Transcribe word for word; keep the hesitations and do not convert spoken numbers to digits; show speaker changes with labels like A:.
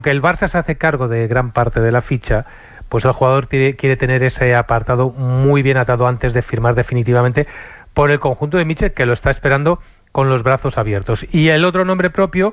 A: que el Barça se hace cargo de gran parte de la ficha, pues el jugador quiere, quiere tener ese apartado muy bien atado antes de firmar definitivamente por el conjunto de Míchel, que lo está esperando con los brazos abiertos. Y el otro nombre propio